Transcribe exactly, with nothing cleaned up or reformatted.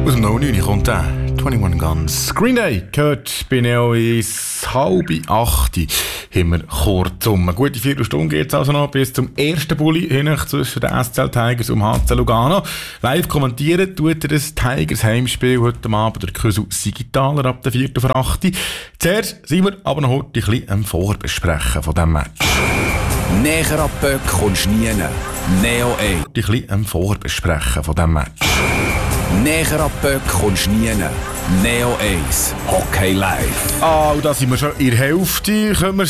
Aus dem null neun kommt der einundzwanzig Guns. Green Day gehört bei Neo ins halb acht. Haben wir kurz um. Eine gute Viertelstunde geht es also noch bis zum ersten Bulli hin zwischen den S C L Tigers und H C Lugano. Live kommentieren tut er das Tigers Heimspiel heute Abend der Küsel Sigitaler ab der vierten vor acht. Zuerst sind wir aber noch heute ein bisschen am Vorbesprechen von diesem Match. Näher ab Böck kommst du nie. Neo eins. Ein bisschen am Vorbesprechen von diesem Match. Näher ab Böck kommst du nie. Neo eins. Hockey live. Ah, und da sind wir schon in der Hälfte. Können wir